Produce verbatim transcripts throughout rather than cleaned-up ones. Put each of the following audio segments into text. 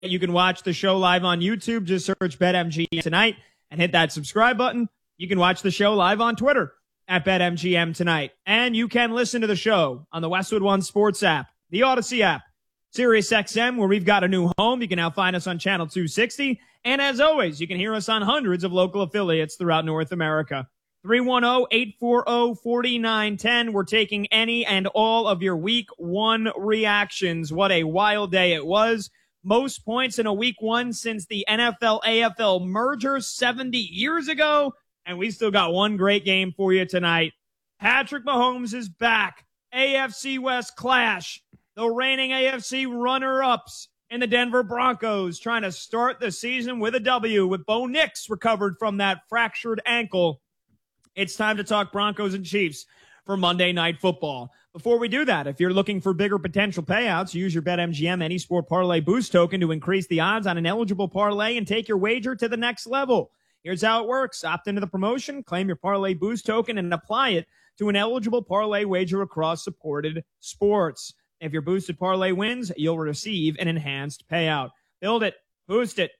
You can watch the show live on YouTube. Just search BetMGM Tonight and hit that subscribe button. You can watch the show live on Twitter at BetMGM Tonight. And you can listen to the show on the Westwood One Sports app, the Odyssey app, SiriusXM, where we've got a new home. You can now find us on Channel two sixty. And as always, you can hear us on hundreds of local affiliates throughout North America. three one zero, eight four zero, four nine one zero. We're taking any and all of your week one reactions. What a wild day it was. Most points in a week one since the N F L A F L merger seventy years ago. And we still got one great game for you tonight. Patrick Mahomes is back. A F C West clash. The reigning A F C runner-ups in the Denver Broncos trying to start the season with a W with Bo Nix recovered from that fractured ankle. It's time to talk Broncos and Chiefs for Monday Night Football. Before we do that, if you're looking for bigger potential payouts, use your BetMGM Any Sport Parlay Boost token to increase the odds on an eligible parlay and take your wager to the next level. Here's how it works. Opt into the promotion, claim your Parlay Boost token, and apply it to an eligible parlay wager across supported sports. If your boosted parlay wins, you'll receive an enhanced payout. Build it, boost it,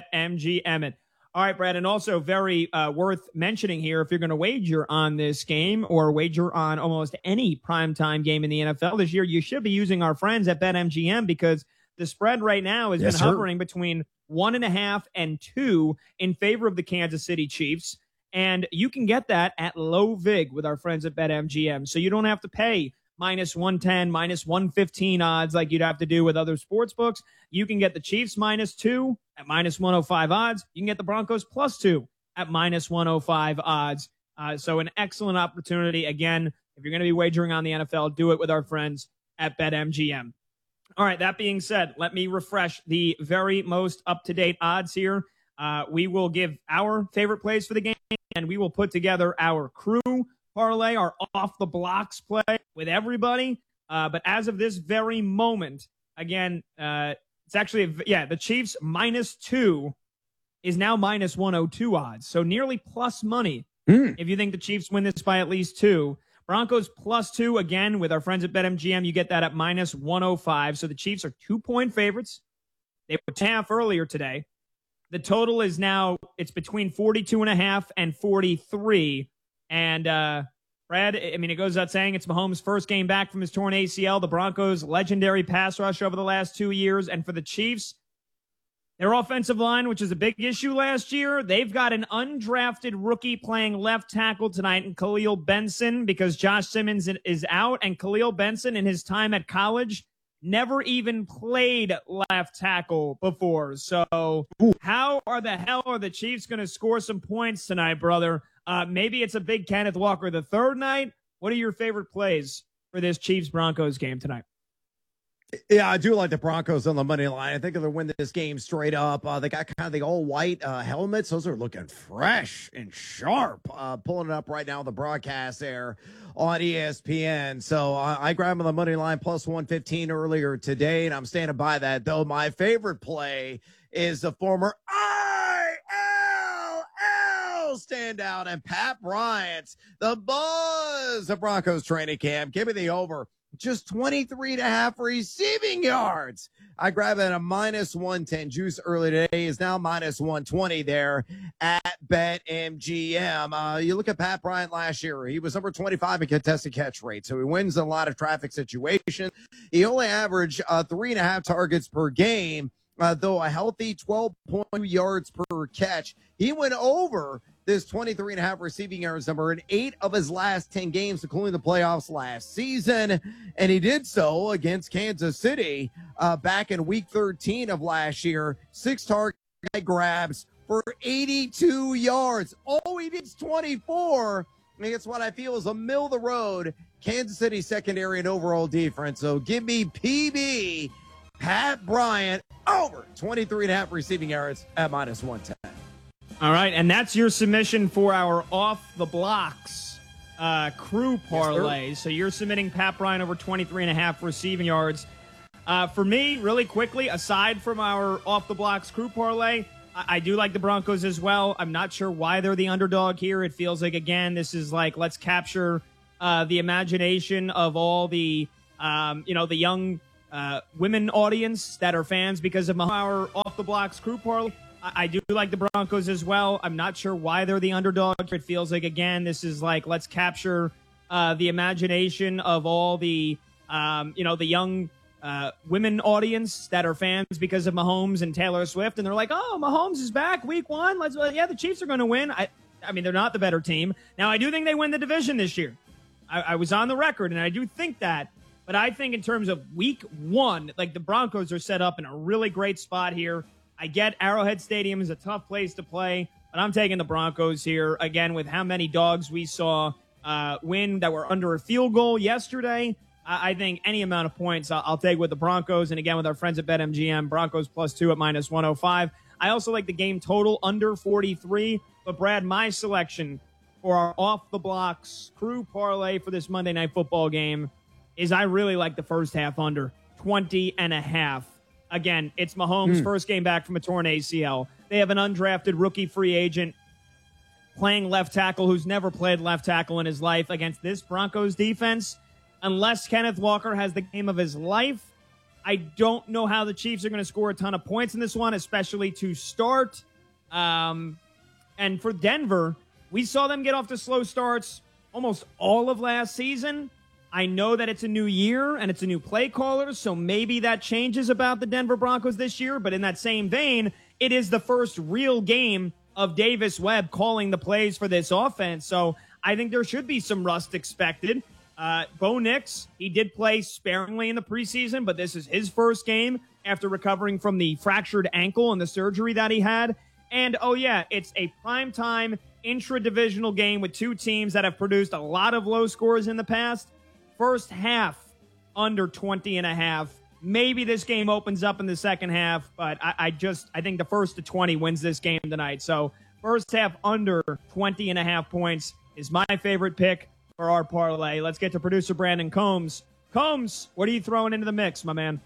BetMGM it. All right, Brad, and also very uh, worth mentioning here, if you're going to wager on this game or wager on almost any primetime game in the N F L this year, you should be using our friends at BetMGM because the spread right now has yes, been hovering sir. between one and a half and two in favor of the Kansas City Chiefs. And you can get that at low vig with our friends at BetMGM. So you don't have to pay minus one ten, minus one fifteen odds like you'd have to do with other sports books. You can get the Chiefs minus two at minus one oh five odds. You can get the Broncos plus two at minus one oh five odds. Uh, so an excellent opportunity. Again, if you're going to be wagering on the N F L, do it with our friends at BetMGM. All right, that being said, let me refresh the very most up-to-date odds here. Uh, we will give our favorite plays for the game, and we will put together our crew parlay, our off-the-blocks play with everybody. Uh, but as of this very moment, again, uh, it's actually, yeah, the Chiefs minus two is now minus one oh two odds. So nearly plus money mm. if you think the Chiefs win this by at least two. Broncos plus two, again, with our friends at BetMGM, you get that at minus one oh five. So the Chiefs are two-point favorites. They were half earlier today. The total is now, it's between forty-two and a half and forty-three. And, uh, Brad, I mean, it goes without saying it's Mahomes' first game back from his torn A C L. The Broncos' legendary pass rush over the last two years. And for the Chiefs, their offensive line, which is a big issue last year, they've got an undrafted rookie playing left tackle tonight in Khalil Benson because Josh Simmons is out. And Khalil Benson, in his time at college, never even played left tackle before. So how are the hell are the Chiefs going to score some points tonight, brother? Uh, maybe it's a big Kenneth Walker the third night. What are your favorite plays for this Chiefs-Broncos game tonight? Yeah, I do like the Broncos on the money line. I think they'll win this game straight up. Uh, they got kind of the all-white uh, helmets. Those are looking fresh and sharp. Uh, pulling it up right now, the broadcast there on E S P N. So uh, I grabbed them on the money line plus one fifteen earlier today, and I'm standing by that. Though my favorite play is the former I L L standout and Pat Bryant, the buzz of Broncos training camp. Give me the over. Just twenty-three and a half receiving yards. I grab it at a minus one ten. Juice early today is now minus one twenty there at BetMGM. Uh, you look at Pat Bryant last year. He was number twenty-five in contested catch rate, so he wins a lot of traffic situations. He only averaged uh, three and a half targets per game, uh, though a healthy twelve point two yards per catch. He went over this twenty-three and a half receiving yards number in eight of his last ten games, including the playoffs last season. And he did so against Kansas City uh, back in week thirteen of last year. Six target grabs for eighty-two yards. All he did is twenty-four. I mean, it's what I feel is a middle of the road Kansas City secondary and overall defense. So give me P B, Pat Bryant, over twenty-three and a half receiving yards at minus one ten. All right, and that's your submission for our off-the-blocks uh, crew parlay. Yes, so you're submitting Pat Bryant over twenty-three and a half receiving yards. Uh, for me, really quickly, aside from our off-the-blocks crew parlay, I-, I do like the Broncos as well. I'm not sure why they're the underdog here. It feels like, again, this is like, let's capture uh, the imagination of all the, um, you know, the young uh, women audience that are fans because of our Off the Blocks crew parlay. I, I do like the Broncos as well. I'm not sure why they're the underdog. It feels like, again, this is like, let's capture uh, the imagination of all the, um, you know, the young uh, women audience that are fans because of Mahomes and Taylor Swift. And they're like, oh, Mahomes is back week one. Let's, uh, yeah, the Chiefs are going to win. I, I mean, they're not the better team. Now, I do think they win the division this year. I, I was on the record, and I do think that. But I think in terms of week one, like the Broncos are set up in a really great spot here. I get Arrowhead Stadium is a tough place to play, but I'm taking the Broncos here, again, with how many dogs we saw uh, win that were under a field goal yesterday. I, I think any amount of points I'll, I'll take with the Broncos. And again, with our friends at BetMGM, Broncos plus two at minus one oh five. I also like the game total under forty-three. But, Brad, my selection for our off-the-blocks crew parlay for this Monday Night Football game is I really like the first half under, twenty and a half. Again, it's Mahomes' mm. first game back from a torn A C L. They have an undrafted rookie free agent playing left tackle who's never played left tackle in his life against this Broncos defense. Unless Kenneth Walker has the game of his life, I don't know how the Chiefs are going to score a ton of points in this one, especially to start. Um... And for Denver, we saw them get off to slow starts almost all of last season. I know that it's a new year and it's a new play caller, so maybe that changes about the Denver Broncos this year. But in that same vein, it is the first real game of Davis Webb calling the plays for this offense. So I think there should be some rust expected. Uh, Bo Nix, he did play sparingly in the preseason, but this is his first game after recovering from the fractured ankle and the surgery that he had. And, oh, yeah, it's a primetime intra-divisional game with two teams that have produced a lot of low scores in the past. First half, under twenty and a half. Maybe this game opens up in the second half, but I, I just I think the first to twenty wins this game tonight. So first half under twenty and a half points is my favorite pick for our parlay. Let's get to producer Brandon Combs. Combs, what are you throwing into the mix, my man?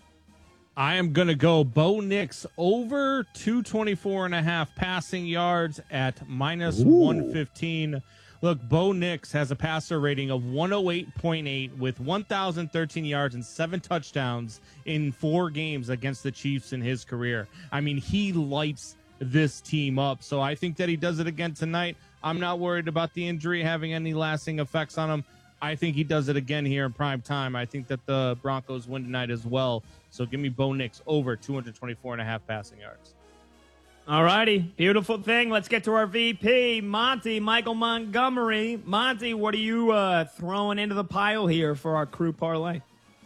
I am going to go Bo Nix over two twenty-four and a half passing yards at minus Ooh. one fifteen. Look, Bo Nix has a passer rating of one oh eight point eight with one thousand thirteen yards and seven touchdowns in four games against the Chiefs in his career. I mean, he lights this team up. So I think that he does it again tonight. I'm not worried about the injury having any lasting effects on him. I think he does it again here in prime time. I think that the Broncos win tonight as well. So give me Bo Nix over two twenty-four and a half passing yards. All righty. Beautiful thing. Let's get to our V P, Monty, Michael Montgomery. Monty, what are you uh, throwing into the pile here for our crew parlay?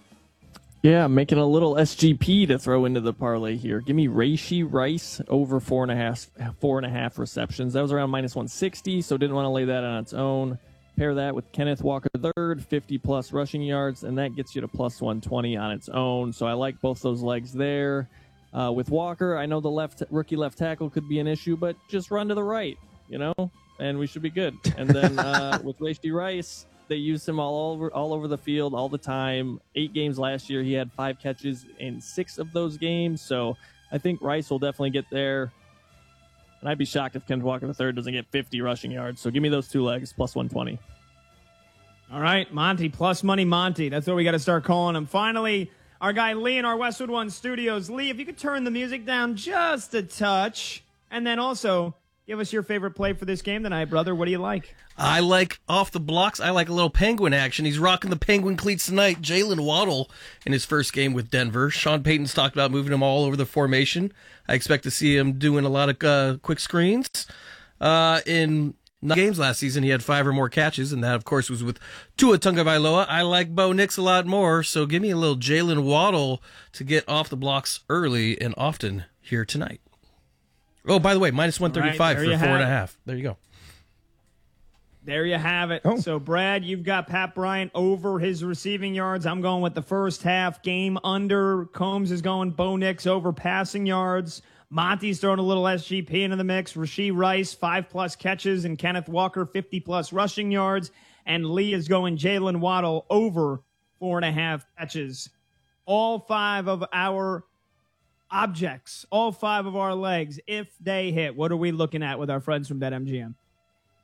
Yeah, I'm making a little S G P to throw into the parlay here. Give me Rashee Rice over four and a half, four and a half receptions. That was around minus one sixty, so didn't want to lay that on its own. Pair that with Kenneth Walker third, fifty plus rushing yards, and that gets you to plus one twenty on its own. So I like both those legs there. Uh, with Walker, I know the left rookie left tackle could be an issue, but just run to the right, you know, and we should be good. And then uh, with Rashee Rice, they use him all over all over the field all the time. Eight games last year, he had five catches in six of those games. So I think Rice will definitely get there. And I'd be shocked if Kenneth Walker the third doesn't get fifty rushing yards. So give me those two legs, plus one twenty. All right, Monty, plus money Monty. That's what we got to start calling him. Finally, our guy Lee in our Westwood One studios. Lee, if you could turn the music down just a touch, and then also give us your favorite play for this game tonight, brother. What do you like? I like off the blocks. I like a little Penguin action. He's rocking the Penguin cleats tonight. Jalen Waddle in his first game with Denver. Sean Payton's talked about moving him all over the formation. I expect to see him doing a lot of uh, quick screens. Uh, in games last season, he had five or more catches, and that, of course, was with Tua Tagovailoa. I like Bo Nix a lot more, so give me a little Jalen Waddle to get off the blocks early and often here tonight. Oh, by the way, minus one thirty-five right, for four and a half. There you go. There you have it. Oh. So, Brad, you've got Pat Bryant over his receiving yards. I'm going with the first half game under. Combs is going Bo Nix over passing yards. Monty's throwing a little S G P into the mix. Rashee Rice, five-plus catches, and Kenneth Walker, fifty-plus rushing yards. And Lee is going Jalen Waddle over four and a half catches. All five of our objects, all five of our legs, if they hit, what are we looking at with our friends from BetMGM?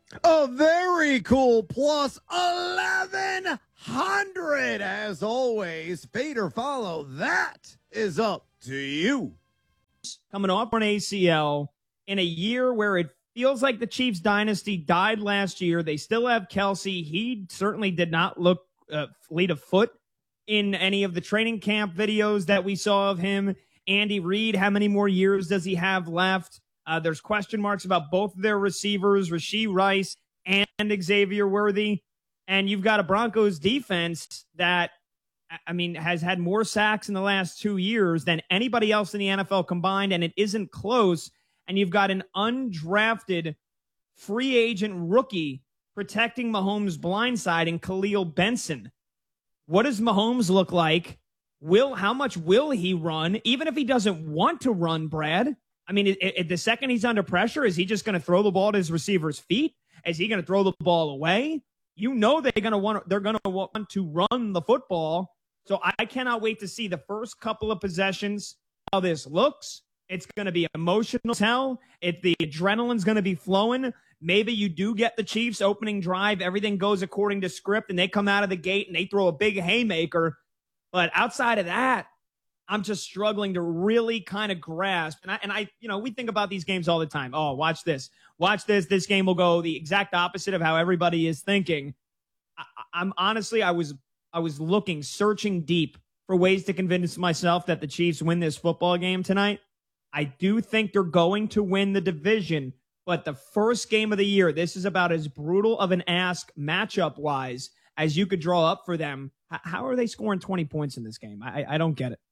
A very cool plus eleven hundred as always. Fade or follow, that is up to you. Coming off an A C L in a year where it feels like the Chiefs dynasty died last year. They still have Kelsey. He certainly did not look uh, fleet of foot in any of the training camp videos that we saw of him. Andy Reid, how many more years does he have left? Uh, there's question marks about both of their receivers, Rashee Rice and Xavier Worthy. And you've got a Broncos defense that, I mean, has had more sacks in the last two years than anybody else in the N F L combined, and it isn't close. And you've got an undrafted free agent rookie protecting Mahomes' blindside in Khalil Benson. What does Mahomes look like? Will how much will he run? Even if he doesn't want to run, Brad. I mean, it, it, the second he's under pressure, is he just going to throw the ball at his receiver's feet? Is he going to throw the ball away? You know they're going to want they're going to want to run the football. So I cannot wait to see the first couple of possessions how this looks. It's going to be emotional as hell. If the adrenaline's going to be flowing, maybe you do get the Chiefs opening drive. Everything goes according to script, and they come out of the gate and they throw a big haymaker. But outside of that, I'm just struggling to really kind of grasp. And I, and I, you know, we think about these games all the time. Oh, watch this. Watch this. This game will go the exact opposite of how everybody is thinking. I, I'm honestly, I was, I was looking, searching deep for ways to convince myself that the Chiefs win this football game tonight. I do think they're going to win the division, but the first game of the year, this is about as brutal of an ask matchup-wise as you could draw up for them. How are they scoring twenty points in this game? I, I don't get it.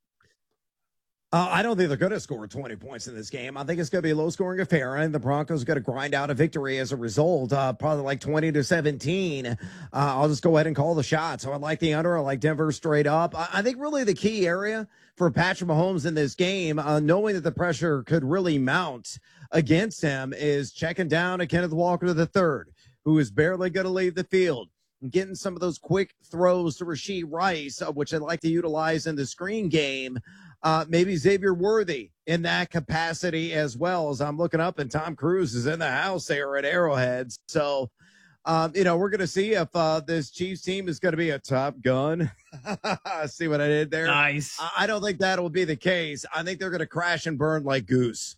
Uh, I don't think they're going to score twenty points in this game. I think it's going to be a low-scoring affair, and the Broncos are going to grind out a victory as a result, uh, probably like twenty to seventeen. Uh, I'll just go ahead and call the shot. So I like the under. I like Denver straight up. I, I think really the key area for Patrick Mahomes in this game, uh, knowing that the pressure could really mount against him, is checking down a Kenneth Walker the third, who is barely going to leave the field. Getting some of those quick throws to Rashee Rice, uh, which I'd like to utilize in the screen game. Uh, maybe Xavier Worthy in that capacity as well, as I'm looking up, and Tom Cruise is in the house there at Arrowhead. So, um, you know, we're going to see if uh, this Chiefs team is going to be a Top Gun. See what I did there? Nice. I, I don't think that will be the case. I think they're going to crash and burn like Goose.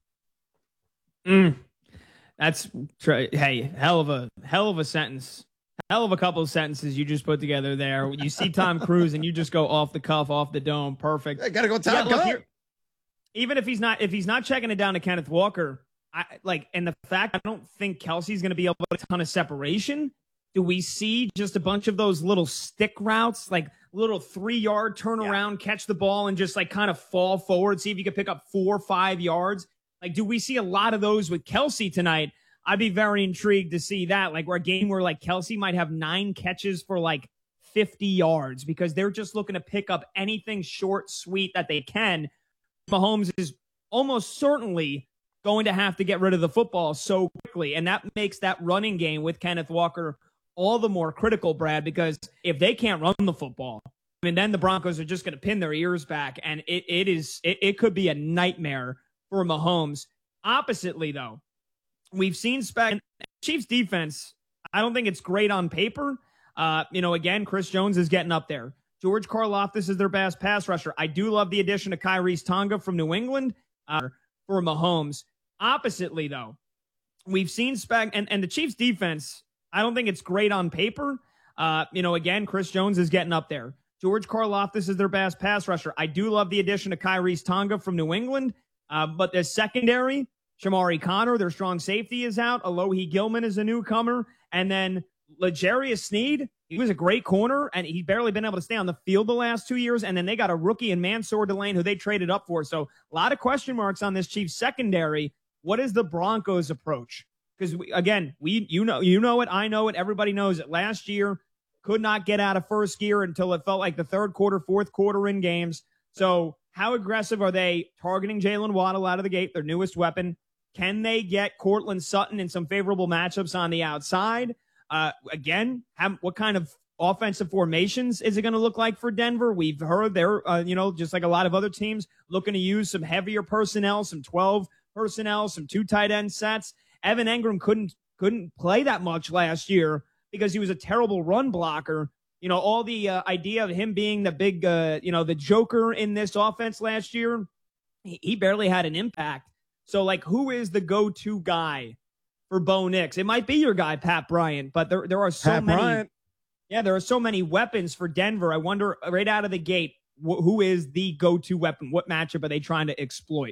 Mm. That's, hey, hell of a, hell of a sentence. Hell of a couple of sentences you just put together there. You see Tom Cruise and you just go off the cuff, off the dome. Perfect. I gotta go Top Gun. Here, even if he's not, if he's not checking it down to Kenneth Walker, I like, and the fact I don't think Kelsey's going to be able to get a ton of separation. Do we see just a bunch of those little stick routes, like little three yard turnaround, yeah. catch the ball and just like kind of fall forward, see if you can pick up four or five yards? Like, do we see a lot of those with Kelsey tonight? I'd be very intrigued to see that, like, where a game where like Kelsey might have nine catches for like fifty yards because they're just looking to pick up anything short, sweet that they can. Mahomes is almost certainly going to have to get rid of the football so quickly. And that makes that running game with Kenneth Walker all the more critical, Brad, because if they can't run the football, I mean, then the Broncos are just going to pin their ears back. And it, it is, it, it could be a nightmare for Mahomes. Oppositely, though, we've seen spec Chiefs defense. I don't think it's great on paper. Uh, you know, again, Chris Jones is getting up there. George Karlaftis is their best pass rusher. I do love the addition of Kyrie's Tonga from New England uh, for Mahomes. Oppositely, though, we've seen spec and, and the Chiefs defense. I don't think it's great on paper. Uh, you know, again, Chris Jones is getting up there. George Karlaftis is their best pass rusher. I do love the addition of Kyrie's Tonga from New England, uh, but the secondary. Shamari Connor, their strong safety, is out. Alohi Gilman is a newcomer. And then L'Jarius Sneed, he was a great corner, and he's barely been able to stay on the field the last two years. And then they got a rookie in Mansour Delane who they traded up for. So a lot of question marks on this Chiefs secondary. What is the Broncos' approach? Because, again, we you know you know it, I know it, everybody knows it. Last year, could not get out of first gear until it felt like the third quarter, fourth quarter in games. So how aggressive are they targeting Jalen Waddle out of the gate, their newest weapon? Can they get Cortland Sutton in some favorable matchups on the outside? Uh, again, have, what kind of offensive formations is it going to look like for Denver? We've heard they're, uh, you know, just like a lot of other teams, looking to use some heavier personnel, some twelve personnel, some two tight end sets. Evan Engram couldn't couldn't play that much last year because he was a terrible run blocker. You know, all the uh, idea of him being the big, uh, you know, the joker in this offense last year, he, he barely had an impact. So, like, who is the go-to guy for Bo Nix? It might be your guy, Pat Bryant, but there there are so Pat many. Bryant. Yeah, there are so many weapons for Denver. I wonder right out of the gate, wh- who is the go-to weapon? What matchup are they trying to exploit?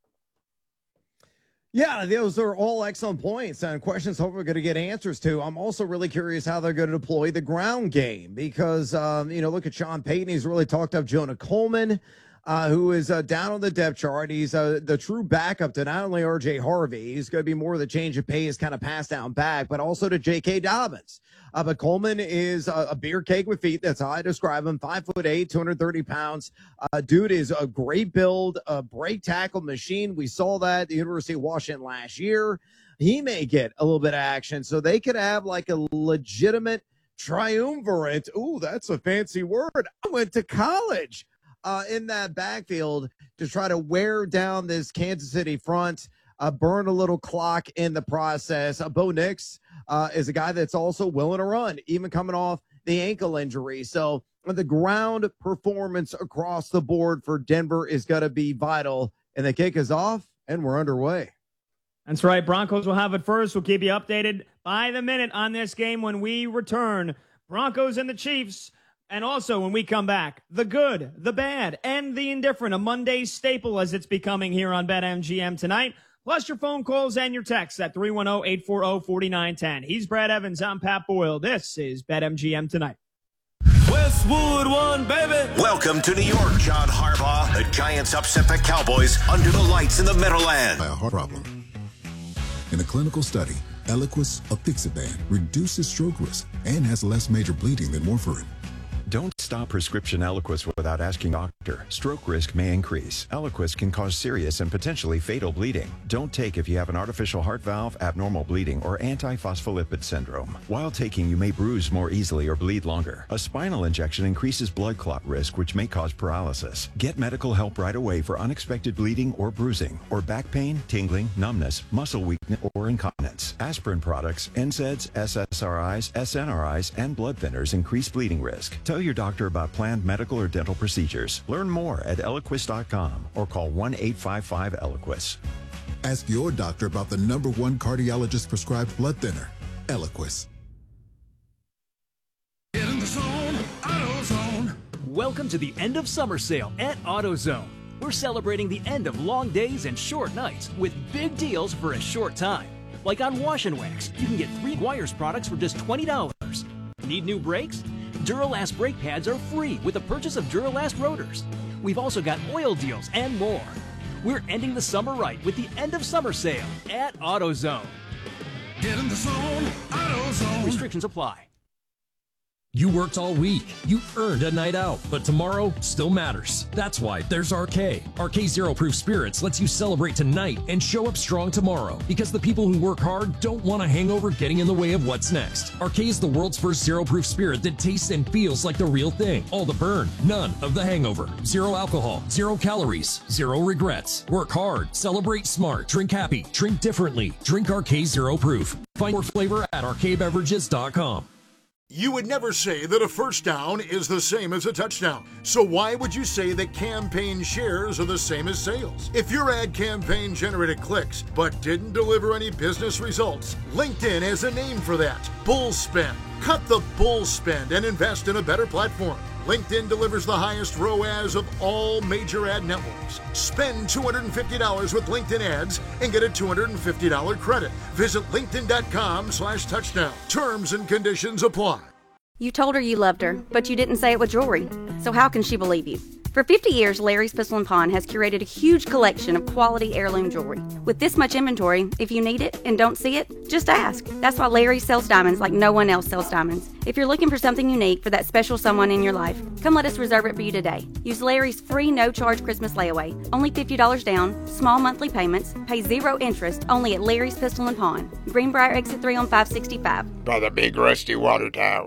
Yeah, those are all excellent points and questions hopefully we're going to get answers to. I'm also really curious how they're going to deploy the ground game because, um, you know, look at Sean Payton. He's really talked up Jonah Coleman, uh, who is uh, down on the depth chart. He's uh, the true backup to not only R J Harvey, he's going to be more of the change of pace kind of pass down back, but also to J K. Dobbins. Uh, but Coleman is a, a beer cake with feet. That's how I describe him. Five foot eight, two hundred thirty pounds. Uh, dude is a great build, a break tackle machine. We saw that at the University of Washington last year. He may get a little bit of action, so they could have like a legitimate triumvirate. Ooh, that's a fancy word. I went to college uh, in that backfield to try to wear down this Kansas City front, uh, burn a little clock in the process. Uh, Bo Nix uh, is a guy that's also willing to run, even coming off the ankle injury. So the ground performance across the board for Denver is going to be vital. And the kick is off, and we're underway. That's right. Broncos will have it first. We'll keep you updated by the minute on this game when we return. Broncos and the Chiefs. And also when we come back, the good, the bad, and the indifferent. A Monday staple as it's becoming here on BetMGM tonight. Plus your phone calls and your texts at three one zero, eight four zero, four nine one zero. He's Brad Evans. I'm Pat Boyle. This is BetMGM Tonight. Westwood one, baby. Welcome to New York, John Harbaugh. The Giants upset the Cowboys under the lights in the Meadowlands. By a heart problem. In a clinical study, Eliquis, a Apixaban, reduces stroke risk and has less major bleeding than warfarin. Don't stop prescription Eliquis without asking doctor. Stroke risk may increase. Eliquis can cause serious and potentially fatal bleeding. Don't take if you have an artificial heart valve, abnormal bleeding, or antiphospholipid syndrome. While taking, you may bruise more easily or bleed longer. A spinal injection increases blood clot risk, which may cause paralysis. Get medical help right away for unexpected bleeding or bruising, or back pain, tingling, numbness, muscle weakness, or incontinence. Aspirin products, N SAIDs, S S R Is, S N R Is, and blood thinners increase bleeding risk. Tell your doctor about planned medical or dental procedures. Learn more at Eliquis dot com or call one eight five five Eliquis. Ask your doctor about the number one cardiologist prescribed blood thinner, Eliquis. Get in the zone, AutoZone. Welcome to the end of summer sale at AutoZone. We're celebrating the end of long days and short nights with big deals for a short time. Like on Wash and Wax, you can get three Wires products for just twenty dollars. Need new brakes? Duralast brake pads are free with the purchase of Duralast rotors. We've also got oil deals and more. We're ending the summer right with the end of summer sale at AutoZone. Get in the zone, AutoZone. Restrictions apply. You worked all week. You earned a night out, but tomorrow still matters. That's why there's R K. R K Zero Proof Spirits lets you celebrate tonight and show up strong tomorrow, because the people who work hard don't want a hangover getting in the way of what's next. R K is the world's first zero proof spirit that tastes and feels like the real thing. All the burn, none of the hangover. Zero alcohol, zero calories, zero regrets. Work hard, celebrate smart, drink happy, drink differently. Drink R K Zero Proof. Find more flavor at R K beverages dot com. You would never say that a first down is the same as a touchdown. So why would you say that campaign shares are the same as sales? If your ad campaign generated clicks but didn't deliver any business results, LinkedIn has a name for that. Bull spend. Cut the bull spend and invest in a better platform. LinkedIn delivers the highest R O A S of all major ad networks. Spend two hundred fifty dollars with LinkedIn ads and get a two hundred fifty dollars credit. Visit linkedin.com slash touchdown. Terms and conditions apply. You told her you loved her, but you didn't say it with jewelry. So how can she believe you? For fifty years, Larry's Pistol and Pawn has curated a huge collection of quality heirloom jewelry. With this much inventory, if you need it and don't see it, just ask. That's why Larry sells diamonds like no one else sells diamonds. If you're looking for something unique for that special someone in your life, come let us reserve it for you today. Use Larry's free no-charge Christmas layaway. Only fifty dollars down, small monthly payments, pay zero interest, only at Larry's Pistol and Pawn. Greenbrier Exit three on five sixty-five. By the big rusty water tower.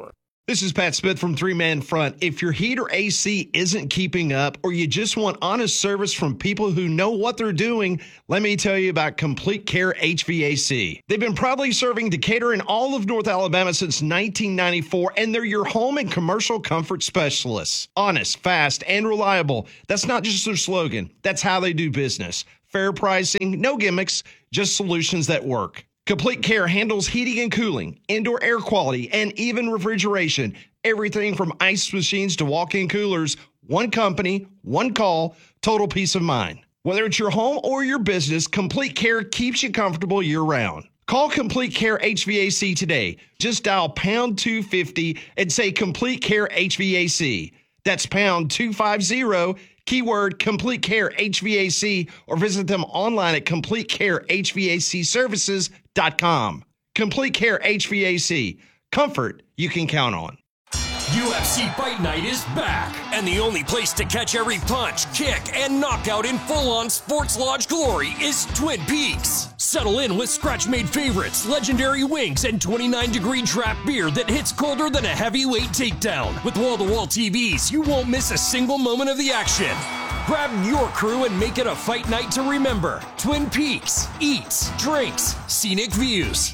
This is Pat Smith from Three Man Front. If your heat or A C isn't keeping up, or you just want honest service from people who know what they're doing, let me tell you about Complete Care H V A C. They've been proudly serving Decatur and all of North Alabama since nineteen ninety-four, and they're your home and commercial comfort specialists. Honest, fast, and reliable. That's not just their slogan. That's how they do business. Fair pricing, no gimmicks, just solutions that work. Complete Care handles heating and cooling, indoor air quality, and even refrigeration. Everything from ice machines to walk-in coolers. One company, one call, total peace of mind. Whether it's your home or your business, Complete Care keeps you comfortable year-round. Call Complete Care H V A C today. Just dial pound two fifty and say Complete Care H V A C. That's pound two fifty, keyword Complete Care H V A C, or visit them online at complete care h v a c services dot com. Complete Care H V A C. Comfort you can count on. U F C Fight Night is back, and the only place to catch every punch, kick, and knockout in full-on Sports Lodge glory is Twin Peaks. Settle in with scratch-made favorites, legendary wings, and twenty-nine degree draft beer that hits colder than a heavyweight takedown. With wall-to-wall T Vs, you won't miss a single moment of the action. Grab your crew and make it a fight night to remember. Twin Peaks. Eats, drinks, scenic views.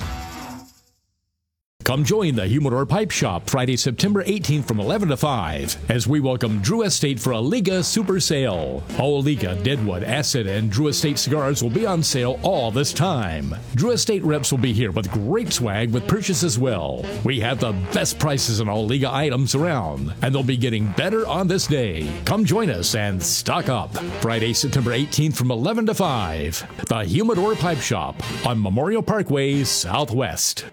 Come join the Humidor Pipe Shop Friday, September eighteenth from eleven to five as we welcome Drew Estate for a Liga Super Sale. All Liga, Deadwood, Acid, and Drew Estate cigars will be on sale all this time. Drew Estate reps will be here with great swag with purchase as well. We have the best prices on all Liga items around, and they'll be getting better on this day. Come join us and stock up. Friday, September eighteenth from eleven to five. The Humidor Pipe Shop on Memorial Parkway, Southwest.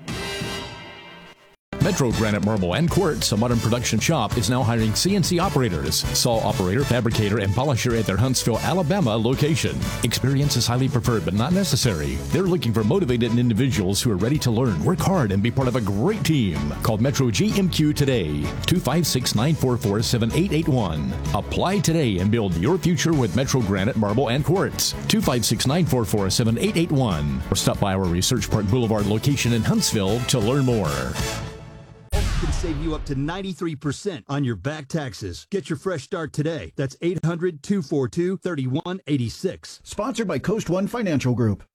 Metro Granite Marble and Quartz, a modern production shop, is now hiring C N C operators, saw operator, fabricator, and polisher at their Huntsville, Alabama location. Experience is highly preferred but not necessary. They're looking for motivated individuals who are ready to learn, work hard, and be part of a great team. Call Metro G M Q today, two five six, nine four four, seven eight eight one. Apply today and build your future with Metro Granite Marble and Quartz, two five six, nine four four, seven eight eight one. Or stop by our Research Park Boulevard location in Huntsville to learn more. Can save you up to ninety-three percent on your back taxes. Get your fresh start today. That's eight hundred, two four two, three one eight six. Sponsored by Coast One Financial Group.